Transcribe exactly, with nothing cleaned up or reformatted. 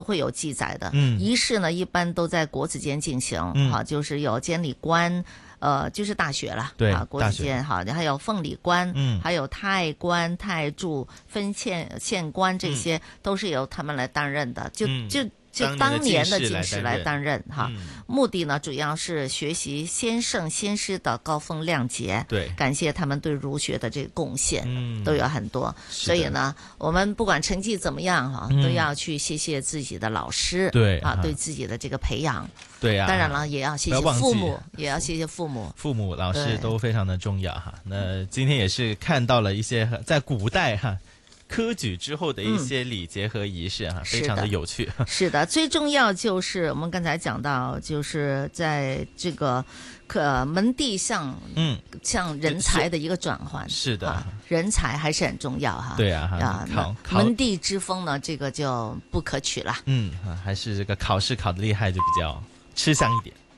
会有記載的。 嗯， 儀式呢一般都在國子監進行， 嗯、 啊，就是有監理官。呃，就是大學了， 對啊，國子監好，還有奉理官， 嗯， 還有太官、太助、分縣縣官，這些、嗯、都是由他們來擔任的，就、嗯、就就當年的進士來擔任哈、嗯。目的呢，主要是學習先聖先師的高風亮節，對，感謝他們對儒學的這個貢獻，嗯，都有很多。所以呢，我們不管成績怎麼樣哈、嗯，都要去謝謝自己的老師，對啊，對自己的這個培養。對呀、啊，當然了，也要謝謝父母，也要謝謝父母， 父母、老師都非常的重要哈。那今天也是看到了一些在古代哈科舉之後的一些禮節和儀式哈、嗯，非常的有趣。是的， 是的，最重要就是我們剛才講到，就是在這個可門第向嗯向人才的一個轉換。 是的、啊， 人才還是很重要哈。對啊，啊，考門第之風呢，這個就不可取了。 嗯，還是這個考試考得厲害就比較吃香一點。